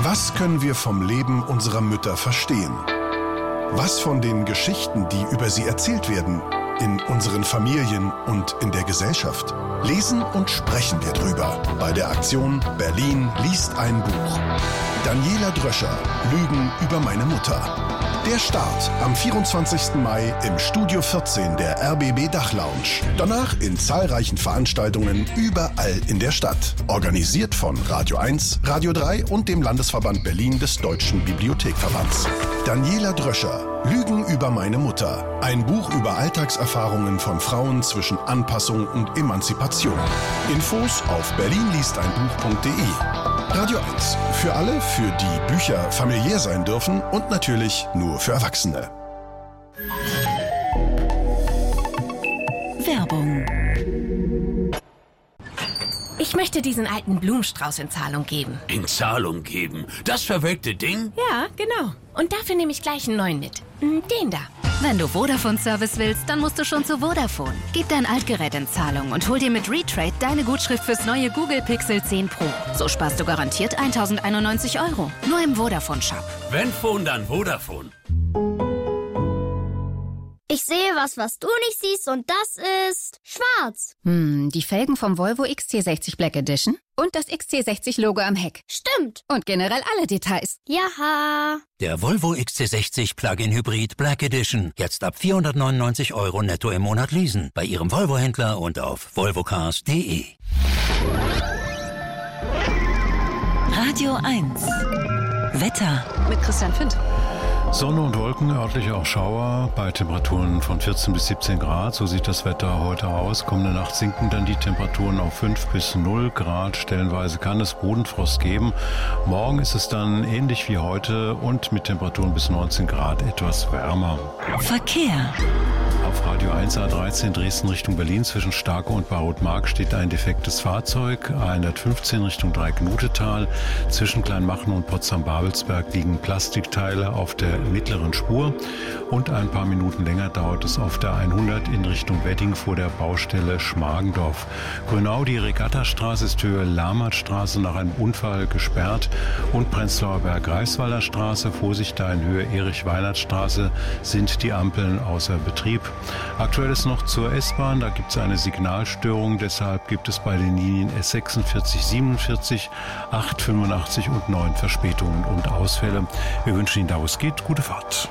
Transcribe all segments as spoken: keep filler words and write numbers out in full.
Was können wir vom Leben unserer Mütter verstehen? Was von den Geschichten, die über sie erzählt werden, in unseren Familien und in der Gesellschaft? Lesen und sprechen wir drüber bei der Aktion Berlin liest ein Buch. Daniela Dröscher, Lügen über meine Mutter. Der Start am vierundzwanzigsten Mai im Studio vierzehn der R B B Dachlounge. Danach in zahlreichen Veranstaltungen überall in der Stadt. Organisiert von Radio eins, Radio drei und dem Landesverband Berlin des Deutschen Bibliothekverbands. Daniela Dröscher, Lügen über meine Mutter. Ein Buch über Alltagserfahrungen von Frauen zwischen Anpassung und Emanzipation. Infos auf berlin liest ein buch punkt de. Radio eins. Für alle, für die Bücher familiär sein dürfen und natürlich nur für Erwachsene. Werbung. Ich möchte diesen alten Blumenstrauß in Zahlung geben. In Zahlung geben? Das verwelkte Ding? Ja, genau. Und dafür nehme ich gleich einen neuen mit. Den da. Wenn du Vodafone-Service willst, dann musst du schon zu Vodafone. Gib dein Altgerät in Zahlung und hol dir mit Retrade deine Gutschrift fürs neue Google Pixel zehn Pro. So sparst du garantiert tausendeinundneunzig Euro. Nur im Vodafone-Shop. Wenn Phone, dann Vodafone. Ich sehe was, was du nicht siehst, und das ist schwarz. Hm, die Felgen vom Volvo X C sechzig Black Edition und das X C sechzig Logo am Heck. Stimmt. Und generell alle Details. Jaha. Der Volvo X C sechzig Plug-in Hybrid Black Edition. Jetzt ab vierhundertneunundneunzig Euro netto im Monat leasen. Bei Ihrem Volvo-Händler und auf volvocars punkt de. Radio eins. Wetter Mit Christian Findt. Sonne und Wolken, örtlich auch Schauer, bei Temperaturen von vierzehn bis siebzehn Grad. So sieht das Wetter heute aus. Kommende Nacht sinken dann die Temperaturen auf fünf bis null Grad. Stellenweise kann es Bodenfrost geben. Morgen ist es dann ähnlich wie heute und mit Temperaturen bis neunzehn Grad etwas wärmer. Verkehr. Auf Radio eins A dreizehn Dresden Richtung Berlin zwischen Starke und Barrot-Mark steht ein defektes Fahrzeug. A hundertfünfzehn Richtung Dreieck-Nutetal. Zwischen Kleinmachen und Potsdam-Babelsberg liegen Plastikteile auf der mittleren Spur. Und ein paar Minuten länger dauert es auf der hundert in Richtung Wedding vor der Baustelle Schmargendorf. Grünau, die Regattastraße ist Höhe Lammertstraße nach einem Unfall gesperrt. Und Prenzlauer Berg-Greifswalder Straße, Vorsicht da in Höhe Erich-Weinert-Straße, sind die Ampeln außer Betrieb. Aktuell ist noch zur S-Bahn, da gibt es eine Signalstörung, deshalb gibt es bei den Linien S sechsundvierzig, siebenundvierzig, acht, fünfundachtzig und neun Verspätungen und Ausfälle. Wir wünschen Ihnen, da wo es geht, gute Fahrt.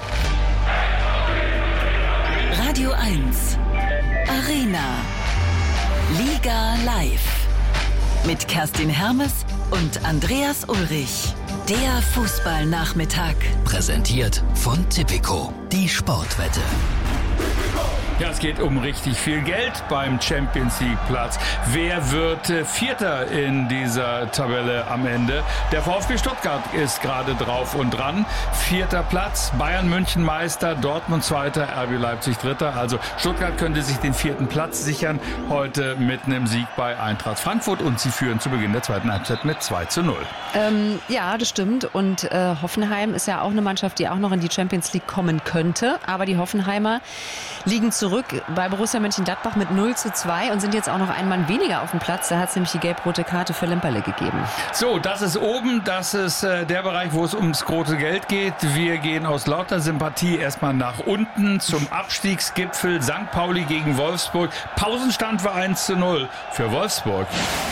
Radio eins. Arena. Liga live. Mit Kerstin Hermes und Andreas Ulrich. Der Fußballnachmittag. Präsentiert von Tipico, die Sportwette. Ja, es geht um richtig viel Geld beim Champions League Platz. Wer wird äh, Vierter in dieser Tabelle am Ende? Der VfB Stuttgart ist gerade drauf und dran. Vierter Platz, Bayern München Meister, Dortmund Zweiter, R B Leipzig Dritter. Also Stuttgart könnte sich den vierten Platz sichern heute mit einem Sieg bei Eintracht Frankfurt, und sie führen zu Beginn der zweiten Halbzeit mit zwei zu null. Ähm, ja, das stimmt. Und äh, Hoffenheim ist ja auch eine Mannschaft, die auch noch in die Champions League kommen könnte. Aber die Hoffenheimer liegen zurück bei Borussia Mönchengladbach mit null zu zwei und sind jetzt auch noch ein Mann weniger auf dem Platz. Da hat es nämlich die gelb-rote Karte für Lemperle gegeben. So, das ist oben. Das ist äh, der Bereich, wo es ums große Geld geht. Wir gehen aus lauter Sympathie erstmal nach unten zum Abstiegsgipfel. Sankt Pauli gegen Wolfsburg. Pausenstand war eins zu null für Wolfsburg.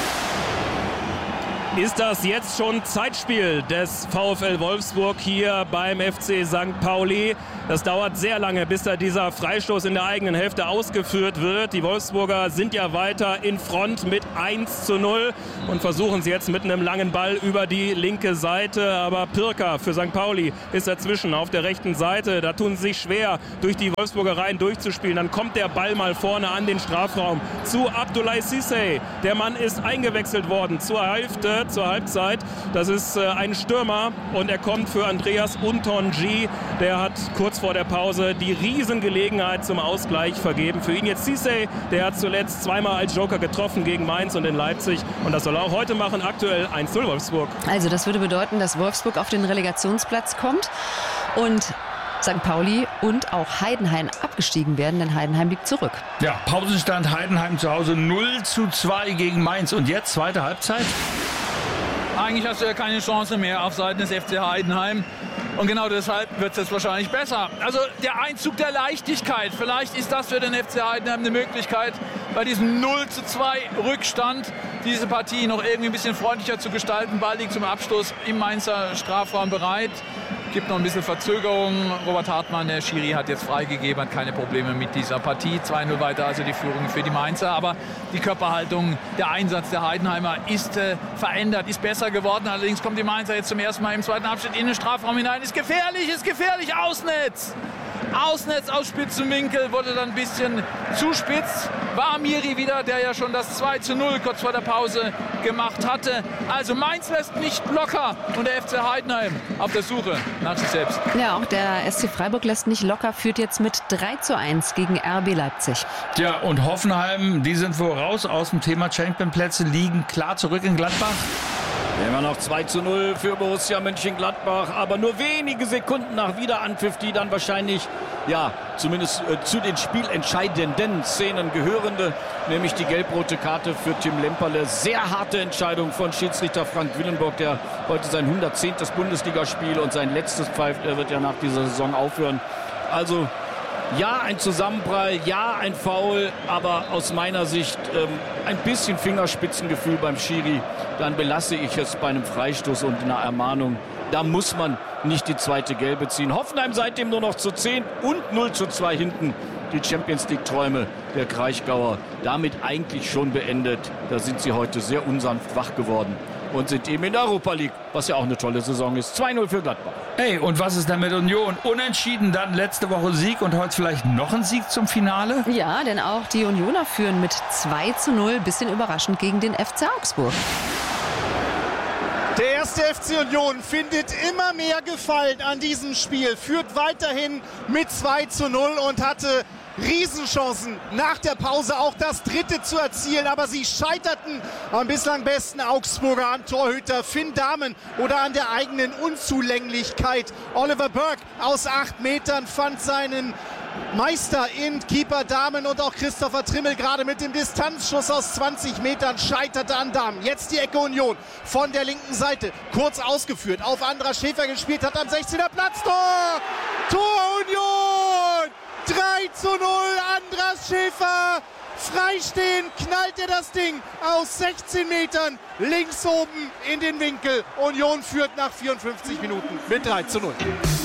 Ist das jetzt schon Zeitspiel des VfL Wolfsburg hier beim F C Sankt Pauli? Das dauert sehr lange, bis da dieser Freistoß in der eigenen Hälfte ausgeführt wird. Die Wolfsburger sind ja weiter in Front mit eins zu null und versuchen es jetzt mit einem langen Ball über die linke Seite. Aber Pirker für Sankt Pauli ist dazwischen auf der rechten Seite. Da tun sie sich schwer, durch die Wolfsburger Reihen durchzuspielen. Dann kommt der Ball mal vorne an den Strafraum zu Abdoulaye Cissé. Der Mann ist eingewechselt worden zur Hälfte. Zur Halbzeit. Das ist äh, ein Stürmer und er kommt für Andreas Untonji. Der hat kurz vor der Pause die Riesengelegenheit zum Ausgleich vergeben. Für ihn jetzt Cissé, der hat zuletzt zweimal als Joker getroffen gegen Mainz und in Leipzig. Und das soll er auch heute machen. Aktuell eins zu null Wolfsburg. Also das würde bedeuten, dass Wolfsburg auf den Relegationsplatz kommt und Sankt Pauli und auch Heidenheim abgestiegen werden, denn Heidenheim liegt zurück. Ja, Pausenstand Heidenheim zu Hause null zu zwei gegen Mainz. Und jetzt zweite Halbzeit. Eigentlich hast du ja keine Chance mehr auf Seiten des F C Heidenheim. Und genau deshalb wird es jetzt wahrscheinlich besser. Also der Einzug der Leichtigkeit, vielleicht ist das für den F C Heidenheim eine Möglichkeit, bei diesem null zu zwei Rückstand diese Partie noch irgendwie ein bisschen freundlicher zu gestalten. Ball liegt zum Abschluss im Mainzer Strafraum bereit. Gibt noch ein bisschen Verzögerung. Robert Hartmann, der Schiri, hat jetzt freigegeben, hat keine Probleme mit dieser Partie. zwei null weiter, also die Führung für die Mainzer. Aber die Körperhaltung, der Einsatz der Heidenheimer ist äh, verändert, ist besser geworden. Allerdings kommt die Mainzer jetzt zum ersten Mal im zweiten Abschnitt in den Strafraum hinein. Ist gefährlich, ist gefährlich, Ausnetz! Ausnetz aus spitzem Winkel, wurde dann ein bisschen zu spitz. War Amiri wieder, der ja schon das zwei zu null kurz vor der Pause gemacht hatte. Also Mainz lässt nicht locker und der F C Heidenheim auf der Suche nach sich selbst. Ja, auch der S C Freiburg lässt nicht locker, führt jetzt mit drei zu eins gegen R B Leipzig. Ja, und Hoffenheim, die sind wohl raus aus dem Thema Champion-Plätze, liegen klar zurück in Gladbach. Immer noch zwei zu null für Borussia Mönchengladbach, aber nur wenige Sekunden nach Wiederanpfiff, die dann wahrscheinlich, ja, zumindest äh, zu den spielentscheidenden Szenen gehörende, nämlich die gelb-rote Karte für Tim Lemperle. Sehr harte Entscheidung von Schiedsrichter Frank Willenburg, der heute sein hundertzehntes Bundesligaspiel und sein letztes pfeift. Er wird ja nach dieser Saison aufhören. Also ja, ein Zusammenprall, ja, ein Foul, aber aus meiner Sicht ähm, ein bisschen Fingerspitzengefühl beim Schiri. Dann belasse ich es bei einem Freistoß und einer Ermahnung. Da muss man nicht die zweite Gelbe ziehen. Hoffenheim seitdem nur noch zu zehn und null zu zwei hinten. Die Champions-League-Träume der Kraichgauer damit eigentlich schon beendet. Da sind sie heute sehr unsanft wach geworden und sind eben in der Europa League, was ja auch eine tolle Saison ist. zwei null für Gladbach. Hey, und was ist denn mit Union? Unentschieden, dann letzte Woche Sieg und heute vielleicht noch ein Sieg zum Finale? Ja, denn auch die Unioner führen mit zwei zu null, bisschen überraschend gegen den F C Augsburg. Der erste F C Union findet immer mehr Gefallen an diesem Spiel, führt weiterhin mit zwei zu null und hatte Riesenchancen nach der Pause auch das dritte zu erzielen, aber sie scheiterten am bislang besten Augsburger, an Torhüter Finn Dahmen oder an der eigenen Unzulänglichkeit. Oliver Burke aus acht Metern fand seinen Meister in Keeper Dahmen und auch Christopher Trimmel gerade mit dem Distanzschuss aus zwanzig Metern scheiterte an Dahmen. Jetzt die Ecke Union von der linken Seite, kurz ausgeführt, auf Andras Schäfer gespielt, hat am sechzehner Platz, Tor! Tor Union! drei zu null, Andras Schäfer, freistehen, knallt er das Ding aus sechzehn Metern links oben in den Winkel. Union führt nach vierundfünfzig Minuten mit drei zu null.